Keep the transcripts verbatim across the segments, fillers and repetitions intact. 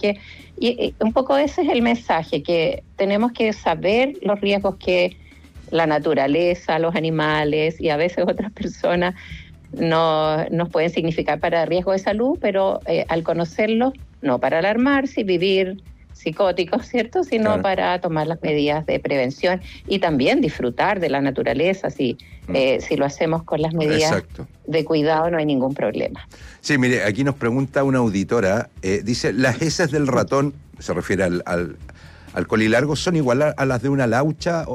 porque y, y un poco ese es el mensaje, que tenemos que saber los riesgos que la naturaleza, los animales y a veces otras personas no, nos pueden significar para riesgo de salud, pero eh, al conocerlos, no para alarmarse y vivir psicóticos, ¿cierto? Sino claro, para tomar las medidas de prevención y también disfrutar de la naturaleza. Si, mm. eh, si lo hacemos con las medidas Exacto. de cuidado, no hay ningún problema. Sí, mire, aquí nos pregunta una auditora, eh, dice, ¿las heces del ratón, se refiere al, al, al colilargo, son igual a, a las de una laucha?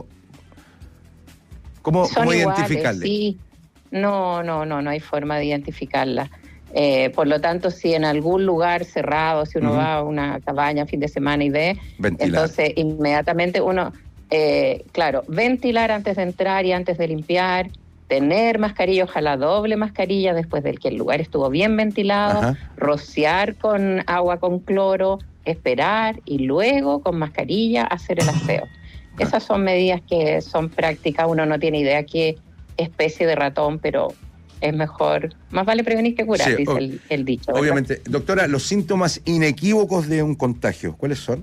¿Cómo, son ¿cómo iguales, identificarlas? Sí. No, no, no, no hay forma de identificarlas. Eh, por lo tanto, si en algún lugar cerrado, si uno uh-huh. va a una cabaña fin de semana y ve, ventilar. Entonces inmediatamente uno, eh, claro, ventilar antes de entrar y antes de limpiar, tener mascarilla, ojalá doble mascarilla después del que el lugar estuvo bien ventilado, uh-huh. rociar con agua con cloro, esperar y luego con mascarilla hacer el aseo. Uh-huh. Esas son medidas que son prácticas, uno no tiene idea qué especie de ratón, pero es mejor, más vale prevenir que curar, sí, dice o, el, el dicho, ¿verdad? Obviamente. Doctora, los síntomas inequívocos de un contagio, ¿cuáles son?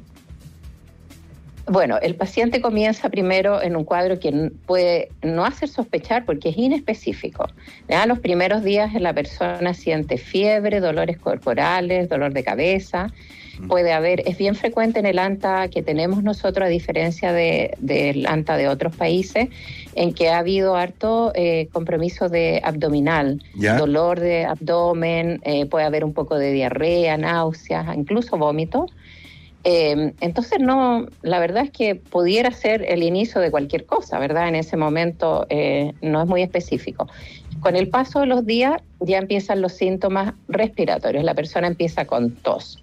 Bueno, el paciente comienza primero en un cuadro que puede no hacer sospechar porque es inespecífico. ¿Ya? Los primeros días la persona siente fiebre, dolores corporales, dolor de cabeza. Mm. Puede haber, es bien frecuente en el ANTA que tenemos nosotros, a diferencia de, del ANTA de otros países, en que ha habido harto eh, compromiso de abdominal, ¿ya? Dolor de abdomen, eh, puede haber un poco de diarrea, náuseas, incluso vómito. Eh, entonces, no, la verdad es que pudiera ser el inicio de cualquier cosa, ¿verdad? En ese momento eh, no es muy específico. Con el paso de los días ya empiezan los síntomas respiratorios. La persona empieza con tos.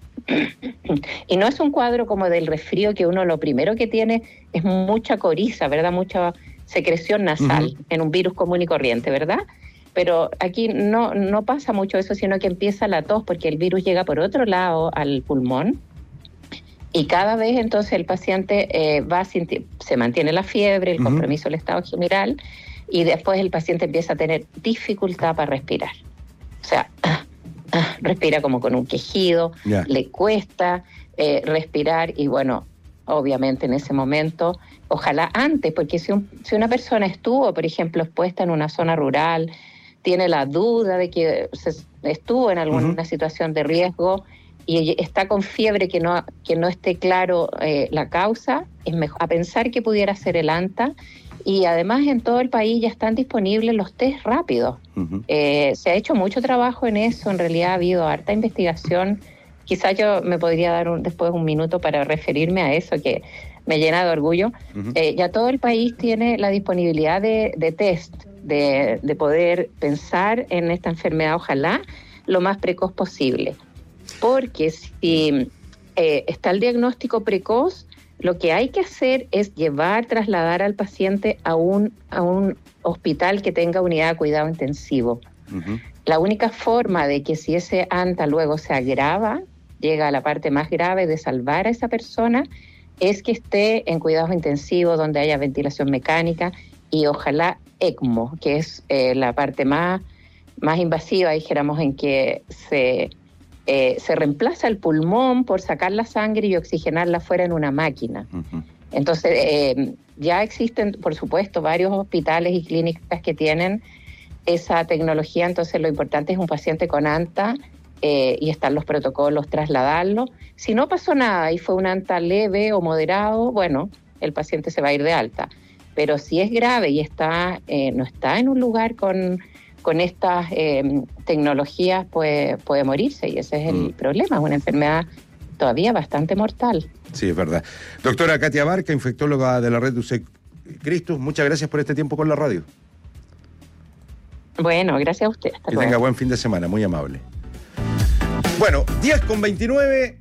Y no es un cuadro como del resfrío, que uno lo primero que tiene es mucha coriza, ¿verdad? Mucha secreción nasal uh-huh. en un virus común y corriente, ¿verdad? Pero aquí no, no pasa mucho eso, sino que empieza la tos porque el virus llega por otro lado al pulmón. Y cada vez entonces el paciente eh, va a sentir, se mantiene la fiebre, el uh-huh. compromiso del estado general, y después el paciente empieza a tener dificultad para respirar. O sea, ah, ah, respira como con un quejido, yeah. le cuesta eh, respirar y bueno, obviamente en ese momento, ojalá antes, porque si, un, si una persona estuvo, por ejemplo, expuesta en una zona rural, tiene la duda de que se, estuvo en alguna uh-huh. situación de riesgo, y está con fiebre que no, que no esté claro eh, la causa, es mejor a pensar que pudiera ser el ANTA. Y además en todo el país ya están disponibles los test rápidos. Uh-huh. Eh, se ha hecho mucho trabajo en eso, en realidad ha habido harta investigación. Quizás yo me podría dar un, después un minuto para referirme a eso, que me llena de orgullo. Uh-huh. Eh, ya todo el país tiene la disponibilidad de, de test, de, de poder pensar en esta enfermedad, ojalá, lo más precoz posible. Porque si eh, está el diagnóstico precoz, lo que hay que hacer es llevar, trasladar al paciente a un, a un hospital que tenga unidad de cuidado intensivo. Uh-huh. La única forma de que si ese ANTA luego se agrava, llega a la parte más grave de salvar a esa persona, es que esté en cuidados intensivos donde haya ventilación mecánica y ojalá ECMO, que es eh, la parte más, más invasiva, dijéramos, en que se... Eh, se reemplaza el pulmón por sacar la sangre y oxigenarla fuera en una máquina. Uh-huh. Entonces, eh, ya existen, por supuesto, varios hospitales y clínicas que tienen esa tecnología. Entonces, lo importante es un paciente con ANTA eh, y están los protocolos, trasladarlo. Si no pasó nada y fue un ANTA leve o moderado, bueno, el paciente se va a ir de alta. Pero si es grave y está eh, no está en un lugar con... con estas eh, tecnologías puede, puede morirse y ese es el mm. problema, es una enfermedad todavía bastante mortal. Sí, es verdad. Doctora Katia Barca, infectóloga de la red Duce Christus, muchas gracias por este tiempo con la radio. Bueno, gracias a usted. Hasta que luego. Tenga buen fin de semana, muy amable. Bueno, diez con veintinueve.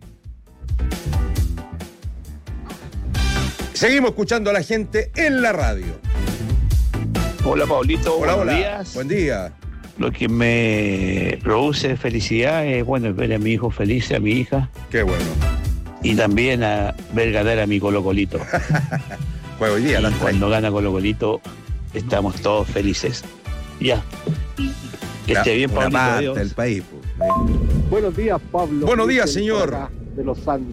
Seguimos escuchando a la gente en la radio. Hola, Pablito, hola, buenos hola. días. Buen día. Lo que me produce felicidad es, bueno, ver a mi hijo feliz, a mi hija. Qué bueno. Y también a ver ganar a mi Colo Colito. Juega hoy día, y las cuando gana Colo Colito, estamos todos felices. Ya. Que esté bien, Pablito. Una parte del país. Pues. Buenos días, Pablo. Buenos días, señor. De los Andes.